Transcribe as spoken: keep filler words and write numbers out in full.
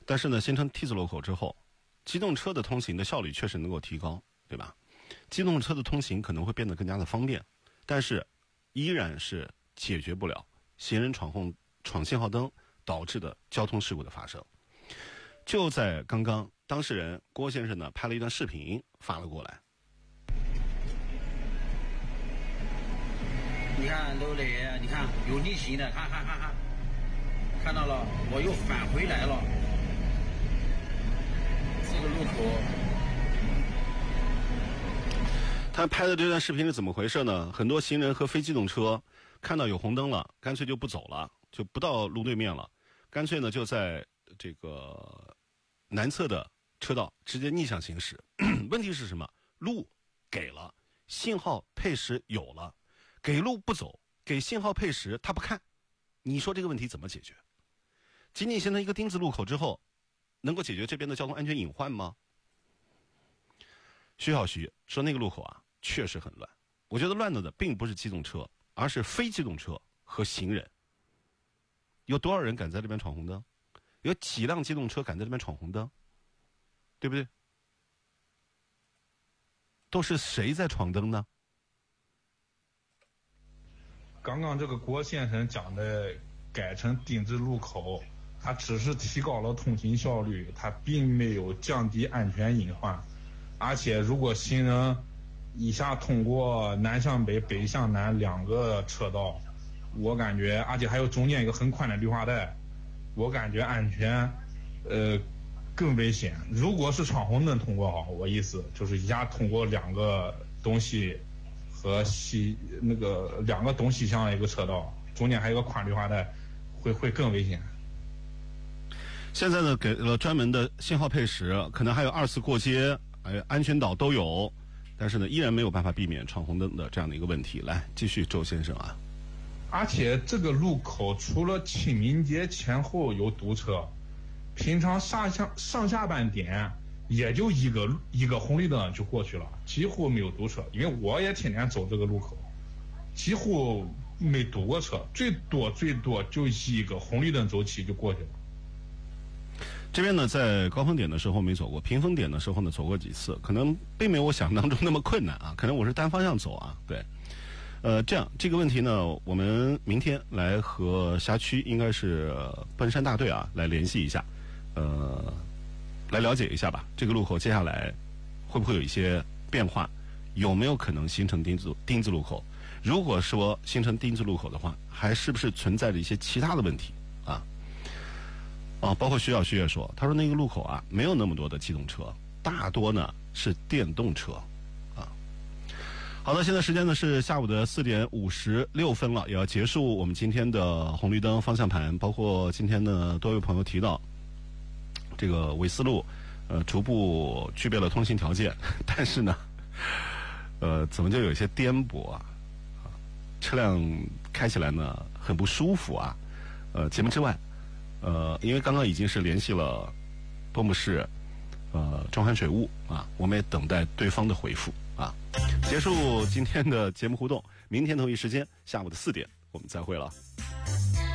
但是呢，形成 T 字路口之后，机动车的通行的效率确实能够提高，对吧？机动车的通行可能会变得更加的方便，但是依然是解决不了行人闯红闯信号灯导致的交通事故的发生。就在刚刚，当事人郭先生呢拍了一段视频发了过来。 你看都来，你看有逆行的，看看看看，看到了，我又返回来了。这个路口， 他拍的这段视频是怎么回事呢？很多行人和非机动车看到有红灯了，干脆就不走了，就不到路对面了，干脆呢就在这个南侧的车道直接逆向行驶。问题是什么？路给了，信号配时有了，给路不走，给信号配时他不看，你说这个问题怎么解决？仅仅形成一个丁字路口之后，能够解决这边的交通安全隐患吗？徐小徐说那个路口啊确实很乱，我觉得乱的并不是机动车，而是非机动车和行人。有多少人敢在这边闯红灯？有几辆机动车敢在这边闯红灯？对不对？都是谁在闯灯呢？ 刚刚这个郭先生讲的改成丁字路口，它只是提高了通行效率，它并没有降低安全隐患。而且如果行人一下通过南向北、北向南两个车道，我感觉，而且还有中间一个很宽的绿化带，我感觉安全呃更危险。如果是闯红灯通过好，我意思就是一下通过两个东西和西那个两个东西向一个车道，中间还有个宽绿化带，会会更危险。 现在呢，给了专门的信号配时，可能还有二次过街，哎，安全岛都有，但是呢，依然没有办法避免闯红灯的这样的一个问题。来，继续，周先生啊。 而且这个路口除了清明节前后有堵车，平常上下上下班点也就一个一个红绿灯就过去了，几乎没有堵车。因为我也天天走这个路口，几乎没堵过车，最多最多就一个红绿灯走起就过去了。 这边呢，在高峰点的时候没走过，平峰点的时候呢走过几次，可能并没有我想象当中那么困难啊，可能我是单方向走啊，对。呃，这样这个问题呢，我们明天来和辖区应该是奔山大队啊来联系一下，呃，来了解一下吧。这个路口接下来会不会有一些变化？有没有可能形成丁字丁字路口？如果说形成丁字路口的话，还是不是存在着一些其他的问题啊？啊，包括徐小徐也说，他说那个路口啊没有那么多的机动车，大多呢是电动车。好的，现在时间呢是下午的四点五十六分了，也要结束我们今天的红绿灯方向盘。包括今天呢，多位朋友提到这个纬思路，呃，逐步具备了通行条件，但是呢，呃，怎么就有一些颠簸啊？啊，车辆开起来呢很不舒服啊。呃，节目之外，呃，因为刚刚已经是联系了多姆市，呃，中韩水务啊，我们也等待对方的回复啊。结束今天的节目互动，明天同一时间下午的四点我们再会了。